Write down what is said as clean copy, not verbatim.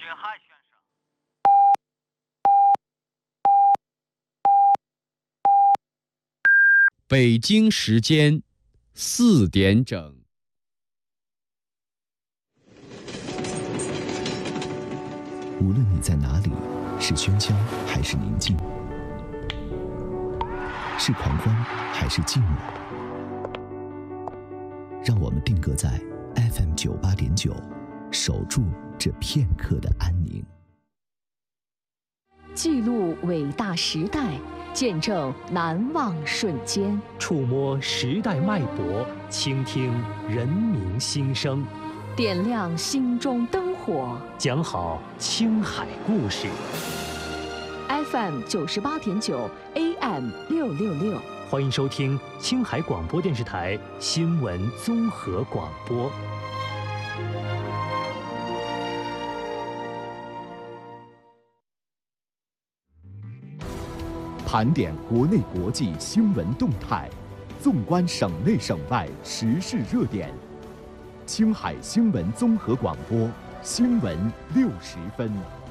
汉先生。 北京时间4点整。 无论你在哪里，是喧嚣还是宁静，是狂欢还是寂寞，让我们定格在 FM 98.9，守住这片刻的安宁。 记录伟大时代，见证难忘瞬间， 触摸时代脉搏，倾听人民心声， 点亮心中灯火， 讲好青海故事。 FM 98.9 AM 666， 欢迎收听青海广播电视台新闻综合广播。 盘点国内国际新闻动态，纵观省内省外时事热点。青海新闻综合广播，新闻60分。